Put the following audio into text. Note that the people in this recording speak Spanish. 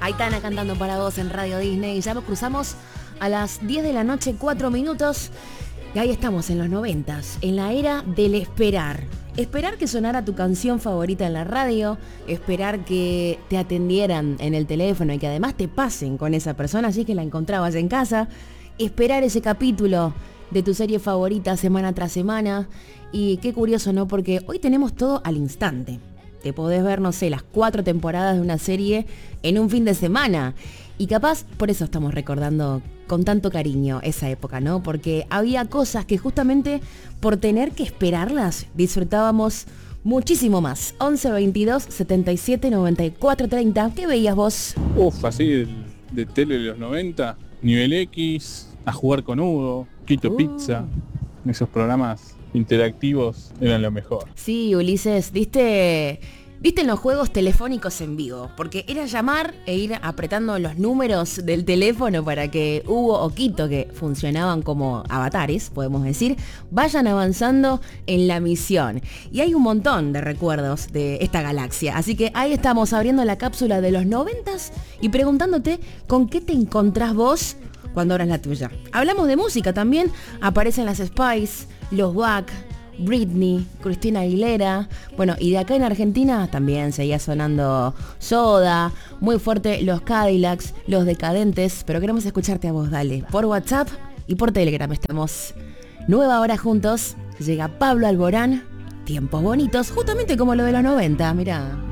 Aitana cantando para vos en Radio Disney. Ya cruzamos a las 10 de la noche, 4 minutos. Y ahí estamos en los 90s, en la era del esperar. Esperar que sonara tu canción favorita en la radio, esperar que te atendieran en el teléfono y que además te pasen con esa persona, así que la encontrabas en casa. Esperar ese capítulo de tu serie favorita semana tras semana. Y qué curioso, ¿no? Porque hoy tenemos todo al instante. Te podés ver, no sé, las 4 temporadas de una serie en un fin de semana. Y capaz, por eso estamos recordando con tanto cariño esa época, ¿no? Porque había cosas que justamente por tener que esperarlas disfrutábamos muchísimo más. 11 22 77 94 30. ¿Qué veías vos? Así de tele de los 90, Nivel X, A Jugar con Hugo, Quito Pizza, esos programas interactivos eran lo mejor. Sí, Ulises, ¿viste en los juegos telefónicos en vivo? Porque era llamar e ir apretando los números del teléfono para que Hugo o Quito, que funcionaban como avatares, podemos decir, vayan avanzando en la misión. Y hay un montón de recuerdos de esta galaxia. Así que ahí estamos abriendo la cápsula de los 90s y preguntándote con qué te encontrás vos cuando abras la tuya. Hablamos de música también, aparecen las Spice, los Wack, Britney, Cristina Aguilera. Bueno, y de acá en Argentina también seguía sonando Soda, muy fuerte los Cadillacs, los Decadentes, pero queremos escucharte a vos, dale. Por WhatsApp y por Telegram estamos. Nueva hora juntos, llega Pablo Alborán, tiempos bonitos, justamente como lo de los 90, mirá.